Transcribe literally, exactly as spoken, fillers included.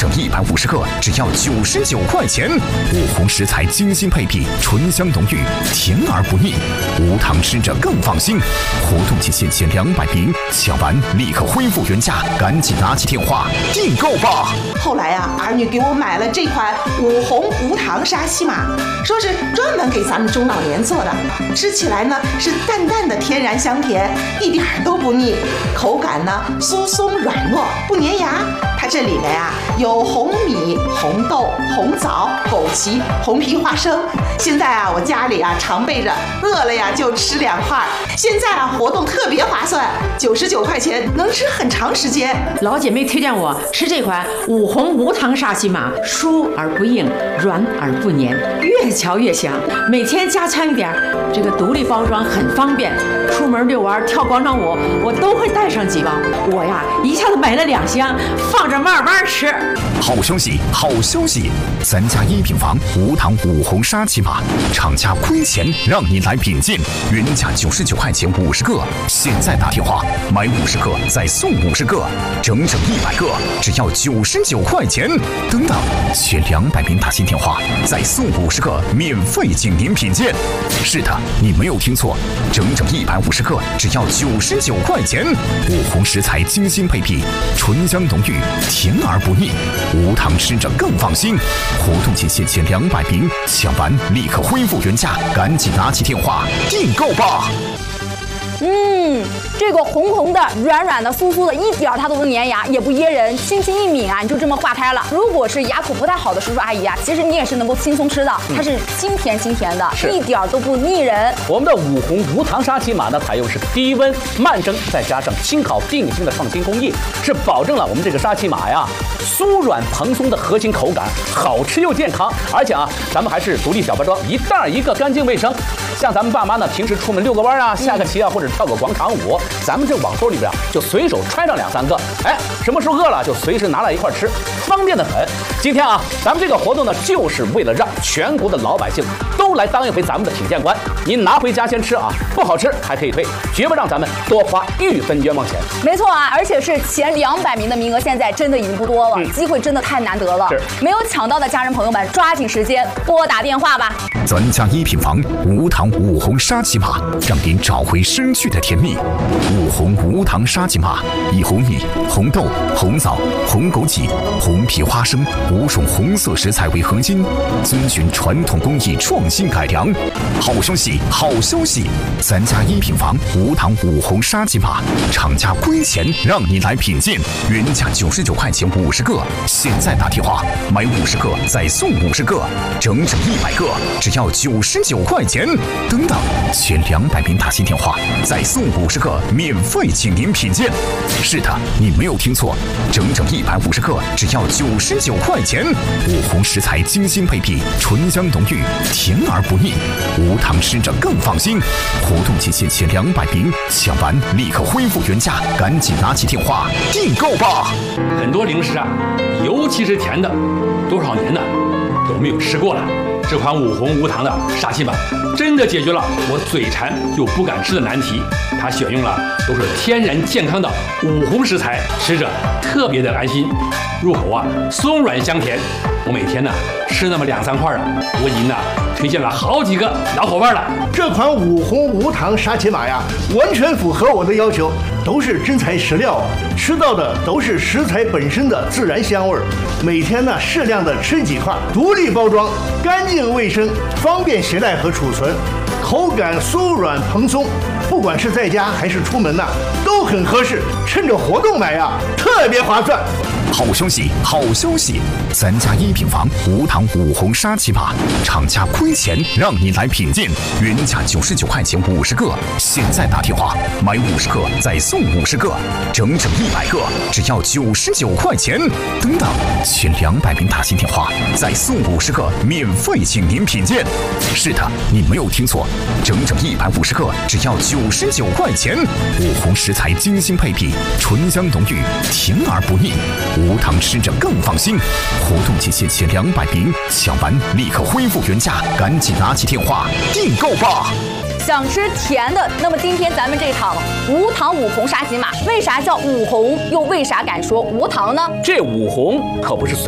整一百五十个，只要九十九块钱。五红食材精心配比，醇香浓郁，甜而不腻，无糖吃着更放心。活动期限限两百瓶，抢完立刻恢复原价，赶紧拿起电话订购吧。 后来啊，儿女给我买了这款五红无糖沙琪玛，说是专门给咱们中老年做的，吃起来呢是淡淡的天然香甜，一点都不腻，口感呢酥松软糯，不粘牙。它这里面啊有红米、红豆、红枣、枸杞、红皮花生。现在啊，我家里啊常备着，饿了呀就吃两块。现在啊活动特别划算，九十九块钱能吃很长时间。 老姐妹推荐我吃这款五红无糖沙琪玛，酥而不硬，软而不黏，越嚼越香。每天加强一点，这个独立包装很方便。出门遛弯、跳广场舞，我都会带上几包。我呀一下子买了两箱，放着慢慢吃。 好消息，好消息！咱家一品房无糖五红沙琪玛，厂家亏钱让你来品鉴，原价九十九块钱五十个，现在打电话买五十个再送五十个，整整一百个，只要九十九块钱。等等，前两百名打新电话再送五十个免费经典品鉴。是的，你没有听错，整整一百五十个，只要九十九块钱。五红食材精心配比，醇香浓郁，甜而不腻，无糖吃着更放心。活动期限限两百瓶，抢完立刻恢复原价，赶紧拿起电话订购吧。 嗯，这个红红的、软软的、酥酥的，一点它都不粘牙，也不噎人，轻轻一抿啊，你就这么化开了。如果是牙口不太好的叔叔阿姨啊，其实你也是能够轻松吃的，它是清甜清甜的，一点都不腻人。 我们的五红无糖沙琪玛呢，采用是低温慢蒸，再加上轻烤定型的创新工艺，是保证了我们这个沙琪玛呀酥软蓬松的核心口感，好吃又健康。而且啊，咱们还是独立小包装，一袋一个，干净卫生。像咱们爸妈呢，平时出门遛个弯啊，下个棋啊，或者跳个广场舞，咱们这网兜里边就随手揣上两三个，哎，什么时候饿了就随时拿来一块吃，方便的很。今天啊，咱们这个活动呢，就是为了让全国的老百姓都来当一回咱们的品鉴官。您拿回家先吃啊，不好吃还可以退，绝不让咱们多花一分冤枉钱。 没错啊，而且是前两百名的名额，现在真的已经不多了，嗯、机会真的太难得了。没有抢到的家人朋友们，抓紧时间拨打电话吧。 咱家一品房无糖五红沙琪玛，让您找回失去的甜蜜。五红无糖沙琪玛以红米、红豆、红枣、红枸杞、红皮花生五种红色食材为核心，遵循传统工艺创新改良。好消息，好消息！咱家一品房无糖五红沙琪玛，厂家亏钱让你来品鉴，原价九十九块钱五十个，现在打电话买五十个再送五十个，整整一百个，只要九十九块钱。等等，前两百名打新电话再送五十个免费请您品鉴。是的，你没有听错，整整一百五十个，只要九十九块钱。五红食材精心配比，醇香浓郁，甜而不腻，无糖吃着更放心。活动期限前两百瓶，抢完立刻恢复原价，赶紧拿起电话订购吧。 很多零食啊，尤其是甜的，多少年呢都没有吃过了。这款五红无糖的沙琪玛真的解决了我嘴馋又不敢吃的难题。它选用了都是天然健康的五红食材，吃着特别的安心，入口啊松软香甜。我每天呢吃那么两三块啊，我已经呢推荐了好几个老伙伴了。 这款五红无糖沙琪玛呀，完全符合我的要求，都是真材实料，吃到的都是食材本身的自然香味儿。每天呢适量的吃几块，独立包装，干净卫生，方便携带和储存，口感酥软蓬松，不管是在家还是出门呐、啊，都很合适。趁着活动买呀，特别划算。 好消息，好消息！咱家一品房无糖五红沙琪玛，厂家亏钱让你来品鉴，原价九十九块钱五十个，现在打电话买五十个再送五十个，整整一百个，只要九十九块钱。等等，前两百名打新电话再送五十个免费请您品鉴。是的，你没有听错，整整一百五十个，只要九十九块钱。五红食材精心配比，醇香浓郁，甜而不腻。无糖吃着更放心。活动期限前两百瓶，抢完立刻恢复原价，赶紧拿起电话订购吧。 想吃甜的，那么今天咱们这场无糖五红沙琪玛，为啥叫五红，又为啥敢说无糖呢？ 这五红可不是随